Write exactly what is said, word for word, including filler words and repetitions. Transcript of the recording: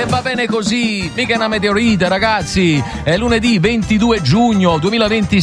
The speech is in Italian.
e va bene così, mica una meteorite ragazzi. È lunedì ventidue giugno duemilaventi